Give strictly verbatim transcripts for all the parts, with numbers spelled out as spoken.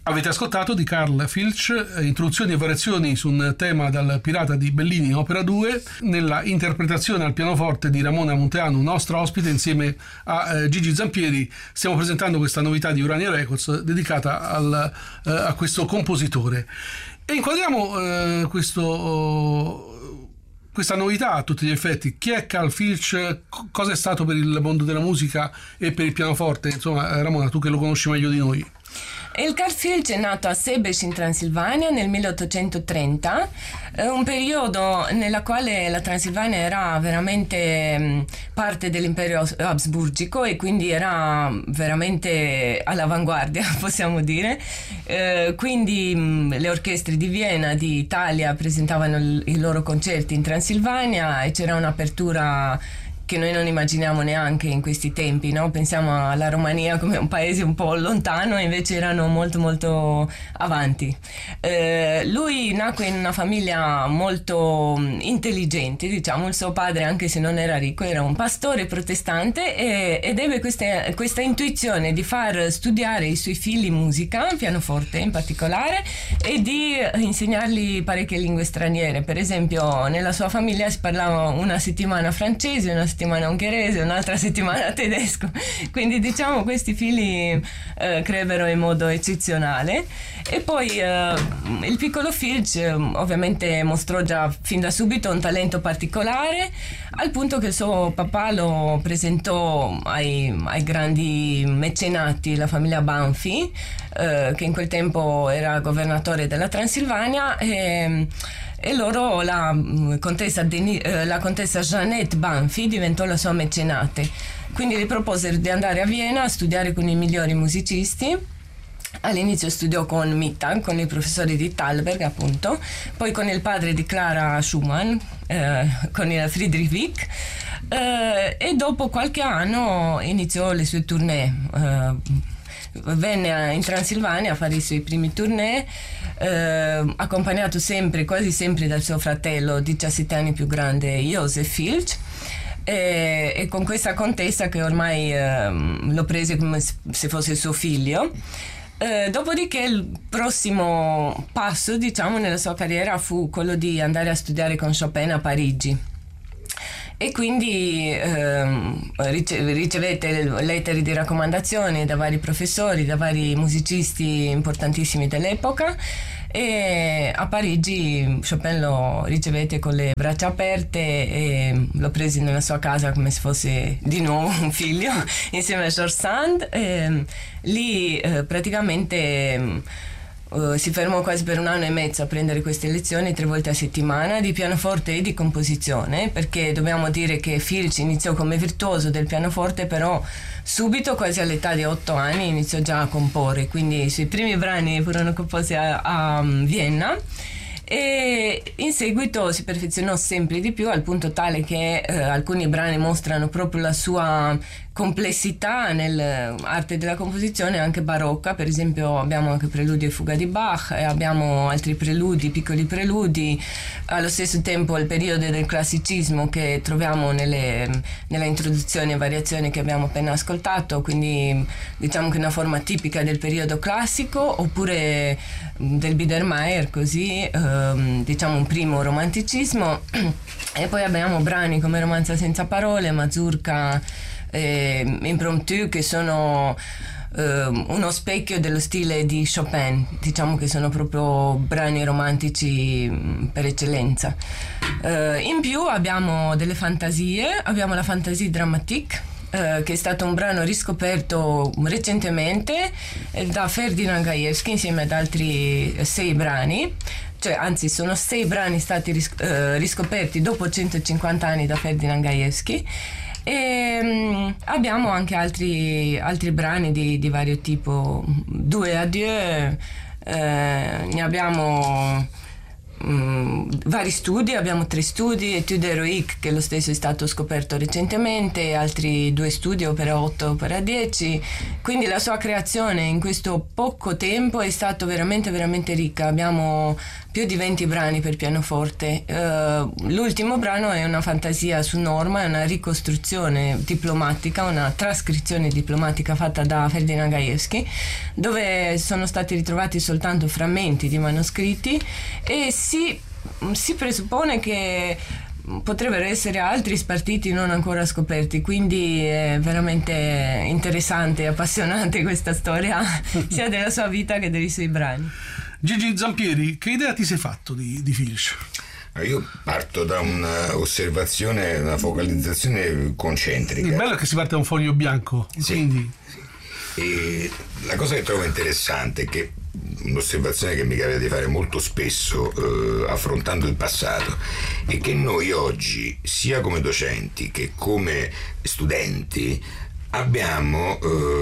Avete ascoltato di Carl Filch introduzioni e variazioni su un tema dal Pirata di Bellini, opera due, nella interpretazione al pianoforte di Ramona Munteanu, nostra ospite insieme a eh, Gigi Zampieri. Stiamo presentando questa novità di Urania Records dedicata al, eh, a questo compositore. E inquadriamo eh, questo, questa novità a tutti gli effetti. Chi è Carl Filch? Cosa è stato per il mondo della musica e per il pianoforte? Insomma, Ramona, tu che lo conosci meglio di noi. Il Carl Filch è nato a Sebeș in Transilvania nel milleottocentotrenta, un periodo nella quale la Transilvania era veramente parte dell'impero Habsburgico e quindi era veramente all'avanguardia, possiamo dire. Eh, quindi le orchestre di Vienna, di Italia presentavano i loro concerti in Transilvania e c'era un'apertura che noi non immaginiamo neanche in questi tempi, no? Pensiamo alla Romania come un paese un po' lontano, invece erano molto molto avanti. Eh, lui nacque in una famiglia molto intelligente, diciamo. Il suo padre, anche se non era ricco, era un pastore protestante e, ed ebbe questa, questa intuizione di far studiare i suoi figli musica, pianoforte in particolare, e di insegnargli parecchie lingue straniere. Per esempio, nella sua famiglia si parlava una settimana francese, una settimana ungherese, un'altra settimana tedesco, quindi diciamo questi figli eh, crebbero in modo eccezionale. E poi eh, il piccolo Filch eh, ovviamente mostrò già fin da subito un talento particolare, al punto che il suo papà lo presentò ai, ai grandi mecenati, la famiglia Banfi, eh, che in quel tempo era governatore della Transilvania, e e loro, la contessa, Denis, eh, la contessa Jeannette Banfi diventò la sua mecenate. Quindi gli proposero di andare a Vienna a studiare con i migliori musicisti. All'inizio studiò con Mittag, con i professori di Thalberg appunto, poi con il padre di Clara Schumann, eh, con il Friedrich Wieck, eh, e dopo qualche anno iniziò le sue tournée. Eh, venne in Transilvania a fare i suoi primi tournée, eh, accompagnato sempre, quasi sempre dal suo fratello diciassette anni più grande, Josef Filch, e, e con questa contessa che ormai eh, lo prese come se fosse suo figlio. Eh, dopodiché il prossimo passo, diciamo, nella sua carriera fu quello di andare a studiare con Chopin a Parigi. E quindi ehm, ricevette lettere di raccomandazione da vari professori, da vari musicisti importantissimi dell'epoca, e a Parigi Chopin lo ricevette con le braccia aperte e lo prese nella sua casa come se fosse di nuovo un figlio, insieme a George Sand. E lì eh, praticamente Uh, si fermò quasi per un anno e mezzo a prendere queste lezioni tre volte a settimana di pianoforte e di composizione, perché dobbiamo dire che Filch iniziò come virtuoso del pianoforte, però subito, quasi all'età di otto anni, iniziò già a comporre, quindi i suoi primi brani furono composti a, a Vienna. E in seguito si perfezionò sempre di più, al punto tale che eh, alcuni brani mostrano proprio la sua complessità nell'arte della composizione anche barocca. Per esempio abbiamo anche preludi e fuga di Bach, e abbiamo altri preludi, piccoli preludi, allo stesso tempo il periodo del classicismo che troviamo nelle, nella introduzione e variazioni che abbiamo appena ascoltato, quindi diciamo che è una forma tipica del periodo classico, oppure del Biedermeier, così ehm, diciamo un primo romanticismo. E poi abbiamo brani come Romanza senza parole, Mazurka, eh, Impromptu, che sono eh, uno specchio dello stile di Chopin, diciamo che sono proprio brani romantici per eccellenza. Eh, in più abbiamo delle fantasie, abbiamo la Fantasie Dramatique, Uh, che è stato un brano riscoperto recentemente eh, da Ferdinand Gajewski insieme ad altri sei brani, cioè anzi sono sei brani stati ris- uh, riscoperti dopo centocinquanta anni da Ferdinand Gajewski. E um, abbiamo anche altri, altri brani di, di vario tipo, Due Adieu, eh, ne abbiamo mh, vari studi, abbiamo tre studi, Etude Héroïque, che lo stesso è stato scoperto recentemente, altri due studi, opera otto, opera dieci, quindi la sua creazione in questo poco tempo è stata veramente veramente ricca. Abbiamo più di venti brani per pianoforte. Uh, l'ultimo brano è una fantasia su norma, è una ricostruzione diplomatica, una trascrizione diplomatica fatta da Ferdinand Gajewski, dove sono stati ritrovati soltanto frammenti di manoscritti e si, si presuppone che potrebbero essere altri spartiti non ancora scoperti, quindi è veramente interessante e appassionante questa storia sia della sua vita che dei suoi brani. Gigi Zampieri, che idea ti sei fatto di, di Filch? Io parto da un'osservazione, una focalizzazione concentrica. Il bello è che si parte da un foglio bianco, sì, quindi... Sì. E la cosa che trovo interessante è che un'osservazione che mi capita di fare molto spesso eh, affrontando il passato è che noi oggi, sia come docenti che come studenti, abbiamo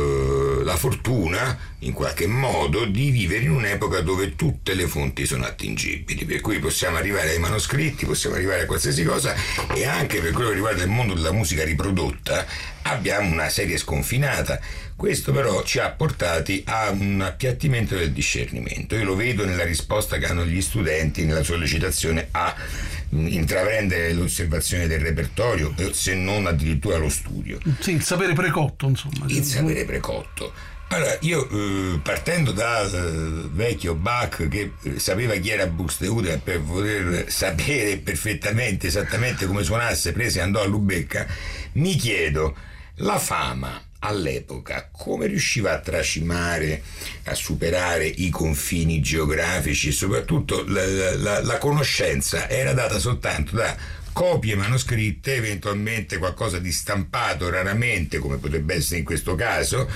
eh, la fortuna in qualche modo di vivere in un'epoca dove tutte le fonti sono attingibili, per cui possiamo arrivare ai manoscritti, possiamo arrivare a qualsiasi cosa, e anche per quello che riguarda il mondo della musica riprodotta abbiamo una serie sconfinata. Questo però ci ha portati a un appiattimento del discernimento. Io lo vedo nella risposta che hanno gli studenti nella sollecitazione a intraprendere l'osservazione del repertorio, se non addirittura lo studio. Sì, il sapere precotto, insomma. Il sapere precotto. Allora, io eh, partendo da eh, vecchio Bach, che eh, sapeva chi era Buxtehude per poter sapere perfettamente, esattamente come suonasse, prese e andò a Lubecca, mi chiedo, la fama all'epoca come riusciva a tracimare, a superare i confini geografici, e soprattutto la, la, la conoscenza era data soltanto da copie manoscritte, eventualmente qualcosa di stampato raramente, come potrebbe essere in questo caso,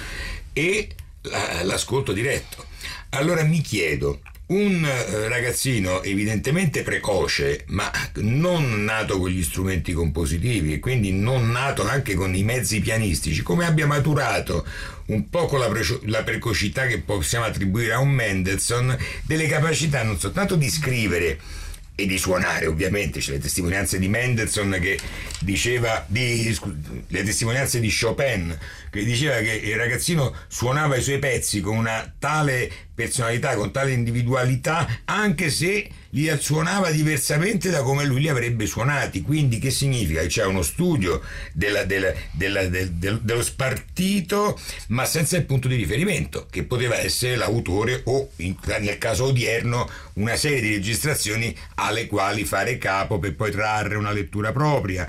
e la, l'ascolto diretto. Allora mi chiedo, un ragazzino evidentemente precoce, ma non nato con gli strumenti compositivi e quindi non nato anche con i mezzi pianistici, come abbia maturato un po' con la, pre- la precocità che possiamo attribuire a un Mendelssohn, delle capacità non soltanto di scrivere e di suonare. Ovviamente c'è le testimonianze di Mendelssohn che diceva di, le testimonianze di Chopin che diceva che il ragazzino suonava i suoi pezzi con una tale personalità, con tale individualità, anche se li suonava diversamente da come lui li avrebbe suonati. Quindi che significa? Che c'è uno studio della, della, della, del, del, dello spartito, ma senza il punto di riferimento, che poteva essere l'autore o, in, nel caso odierno, una serie di registrazioni alle quali fare capo per poi trarre una lettura propria.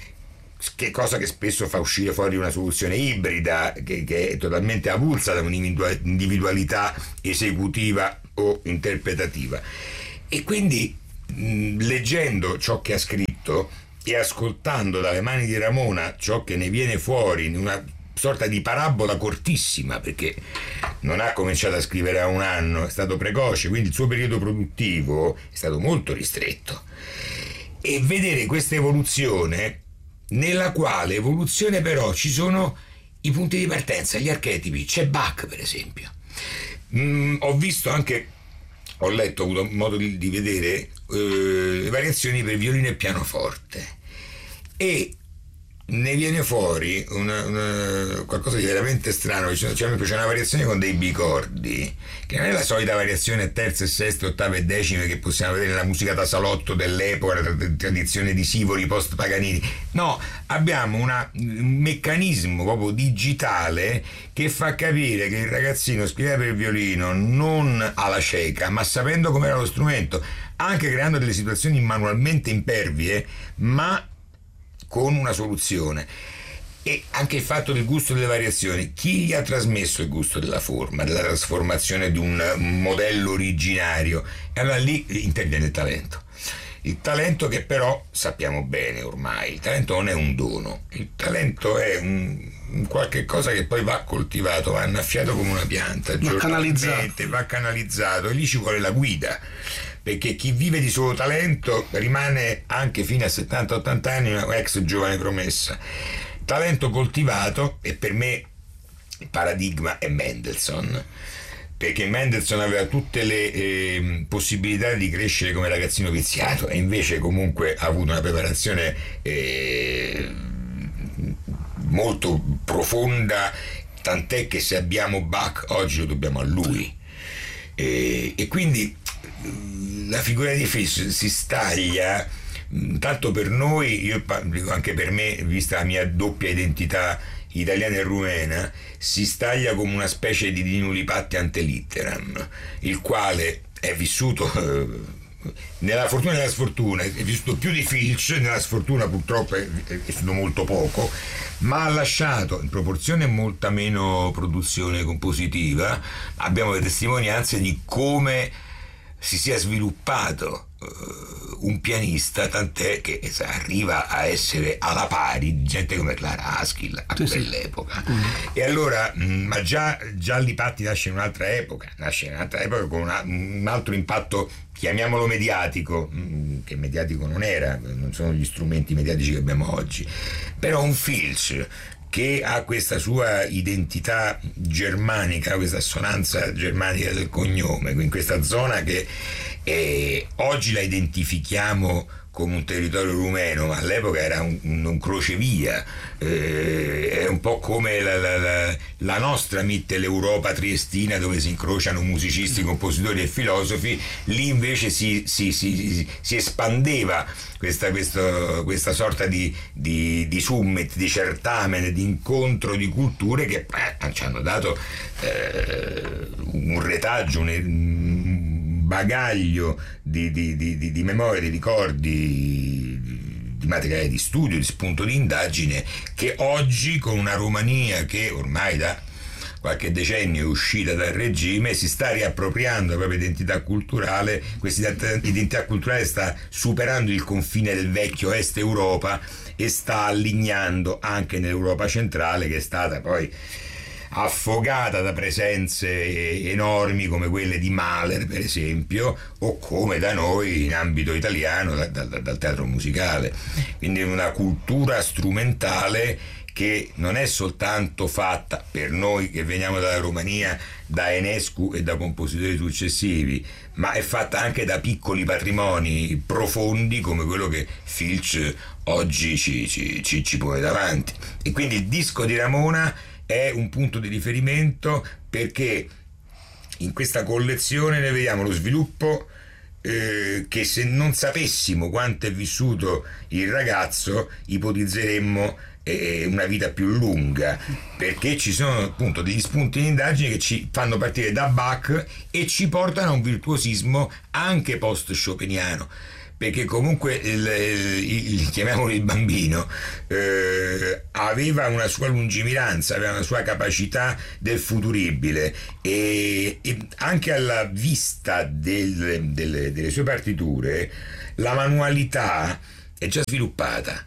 Che cosa che spesso fa uscire fuori una soluzione ibrida che, che è totalmente avulsa da un'individualità esecutiva o interpretativa. E quindi mh, leggendo ciò che ha scritto e ascoltando dalle mani di Ramona ciò che ne viene fuori in una sorta di parabola cortissima, perché non ha cominciato a scrivere a un anno, è stato precoce, quindi il suo periodo produttivo è stato molto ristretto, e vedere questa evoluzione, nella quale evoluzione però ci sono i punti di partenza, gli archetipi. C'è Bach, per esempio. Mm, ho visto anche, ho letto, ho avuto modo di, di vedere eh, le variazioni per violino e pianoforte, e ne viene fuori una, una, qualcosa di veramente strano. Cioè, c'è una variazione con dei bicordi che non è la solita variazione terze, seste, ottave e decime che possiamo vedere nella musica da salotto dell'epoca, la tradizione di Sivori post Paganini. No, abbiamo una, un meccanismo proprio digitale che fa capire che il ragazzino scriveva per il violino non alla cieca, ma sapendo com'era lo strumento, anche creando delle situazioni manualmente impervie, ma con una soluzione. E anche il fatto del gusto delle variazioni, chi gli ha trasmesso il gusto della forma, della trasformazione di un modello originario? E allora lì interviene il talento. Il talento che però sappiamo bene ormai, il talento non è un dono, il talento è un, un qualche cosa che poi va coltivato, va annaffiato come una pianta, va canalizzato. va canalizzato, e lì ci vuole la guida, perché chi vive di solo talento rimane anche fino a settanta ottanta anni una ex giovane promessa. Talento coltivato, e per me il paradigma è Mendelssohn. perché Mendelssohn aveva tutte le eh, possibilità di crescere come ragazzino viziato e invece comunque ha avuto una preparazione eh, molto profonda, tant'è che se abbiamo Bach oggi lo dobbiamo a lui. E, e quindi la figura di Fils si staglia tanto per noi, io dico anche per me, vista la mia doppia identità italiana e rumena, si staglia come una specie di Dinulipatti ante litteram, il quale è vissuto eh, nella fortuna e nella sfortuna, è vissuto più di Filch, nella sfortuna purtroppo è, è vissuto molto poco, ma ha lasciato in proporzione molta meno produzione compositiva. Abbiamo le testimonianze di come si sia sviluppato uh, un pianista, tant'è che sa, arriva a essere alla pari di gente come Clara Askill a sì, quell'epoca. Sì. Mm. E allora, mh, ma già, già Lipatti nasce in un'altra epoca, nasce in un'altra epoca con una, un altro impatto, chiamiamolo mediatico, mh, che mediatico non era, non sono gli strumenti mediatici che abbiamo oggi, però un Filch che ha questa sua identità germanica, questa assonanza germanica del cognome, in questa zona che eh, oggi la identifichiamo come un territorio rumeno, ma all'epoca era un, un crocevia, eh, è un po' come la, la, la, la nostra Mitteleuropa triestina, dove si incrociano musicisti, compositori e filosofi. Lì invece si, si, si, si espandeva questa, questo, questa sorta di, di, di summit, di certamen, di incontro di culture che eh, ci hanno dato eh, un retaggio, un bagaglio di, di, di, di, di memorie, di ricordi, di, di materiale di studio, di spunto di indagine, che oggi, con una Romania che ormai da qualche decennio è uscita dal regime, si sta riappropriando la propria identità culturale. Questa identità culturale sta superando il confine del vecchio Est Europa e sta allignando anche nell'Europa centrale, che è stata poi affogata da presenze enormi come quelle di Mahler, per esempio, o come da noi in ambito italiano da, da, dal teatro musicale. Quindi una cultura strumentale che non è soltanto fatta, per noi che veniamo dalla Romania, da Enescu e da compositori successivi, ma è fatta anche da piccoli patrimoni profondi come quello che Filch oggi ci, ci, ci, ci pone davanti. E quindi il disco di Ramona è un punto di riferimento, perché in questa collezione ne vediamo lo sviluppo eh, che, se non sapessimo quanto è vissuto il ragazzo, ipotizzeremmo eh, una vita più lunga, perché ci sono appunto degli spunti di indagine che ci fanno partire da Bach e ci portano a un virtuosismo anche post-chopiniano, perché comunque il, il, il, chiamiamolo il bambino, eh, aveva una sua lungimiranza, aveva una sua capacità del futuribile, e, e anche alla vista del, del, delle sue partiture la manualità è già sviluppata,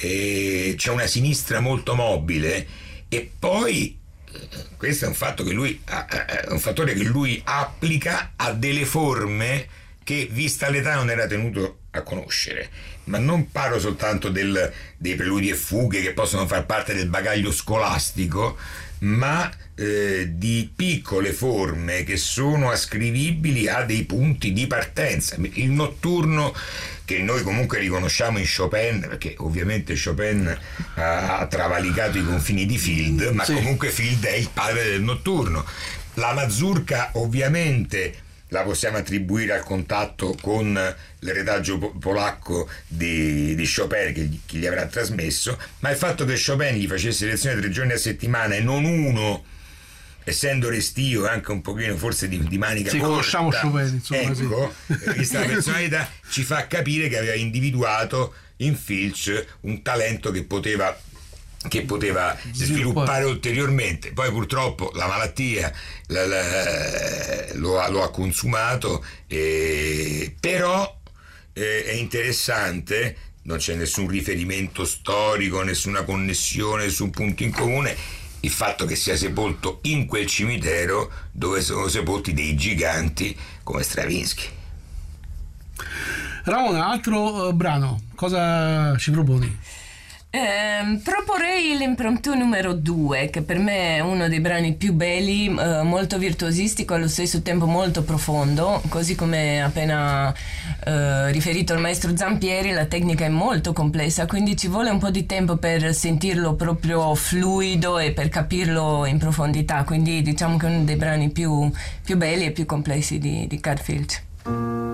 e c'è una sinistra molto mobile, e poi questo è un fatto che lui è un fattore che lui applica a delle forme che, vista l'età, non era tenuto a conoscere. Ma non parlo soltanto del, dei preludi e fughe che possono far parte del bagaglio scolastico, ma eh, di piccole forme che sono ascrivibili a dei punti di partenza. Il notturno, che noi comunque riconosciamo in Chopin, perché ovviamente Chopin ha, ha travalicato i confini di Field, ma sì, comunque Field è il padre del notturno. La mazurka ovviamente la possiamo attribuire al contatto con l'eretaggio polacco di, di Chopin, che gli, che gli avrà trasmesso, ma il fatto che Chopin gli facesse lezione tre giorni a settimana e non uno, essendo restio e anche un pochino forse di, di manica sì, corta, conosciamo Chopin, insomma, ecco, sì, questa personalità ci fa capire che aveva individuato in Filch un talento che poteva che poteva sviluppare ulteriormente. Poi purtroppo la malattia la, la, lo, ha, lo ha consumato, eh, però eh, è interessante, non c'è nessun riferimento storico, nessuna connessione, nessun punto in comune, il fatto che sia sepolto in quel cimitero dove sono sepolti dei giganti come Stravinsky. Ramona, altro uh, brano, cosa ci proponi? Eh, proporrei l'impromptu numero due, che per me è uno dei brani più belli, eh, molto virtuosistico, allo stesso tempo molto profondo, così come appena eh, riferito il maestro Zampieri. La tecnica è molto complessa, quindi ci vuole un po' di tempo per sentirlo proprio fluido e per capirlo in profondità, quindi diciamo che è uno dei brani più, più belli e più complessi di, di Carl Filch.